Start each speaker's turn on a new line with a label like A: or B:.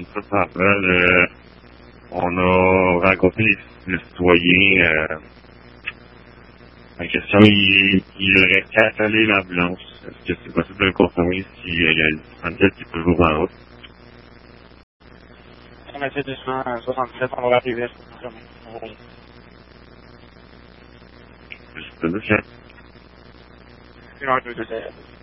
A: ça s'appelle, on a rencontré le citoyen, en question, il aurait cassé l'ambulance. Est-ce que c'est possible de le confirmer s'il y a le 37 qui est toujours en route?
B: On a fait 267, on va arriver à ce confirmer.
A: Je peux le faire.
B: 1 heure 2 de